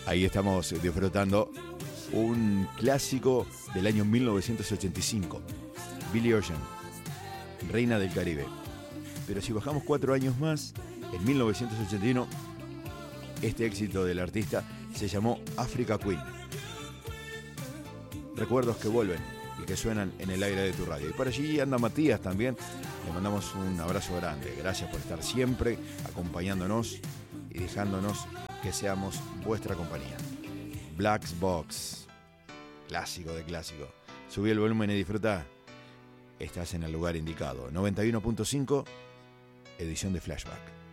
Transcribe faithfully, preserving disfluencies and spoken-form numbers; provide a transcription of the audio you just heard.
Ahí estamos disfrutando un clásico del año mil novecientos ochenta y cinco, Billie Ocean, Reina del Caribe. Pero si bajamos cuatro años más, en mil novecientos ochenta y uno, este éxito del artista se llamó Africa Queen. Recuerdos que vuelven y que suenan en el aire de tu radio. Y por allí anda Matías también. Le mandamos un abrazo grande. Gracias por estar siempre acompañándonos y dejándonos que seamos vuestra compañía. Black Box, clásico de clásico. Subí el volumen y disfruta. Estás en el lugar indicado. noventa y uno punto cinco, edición de Flashback.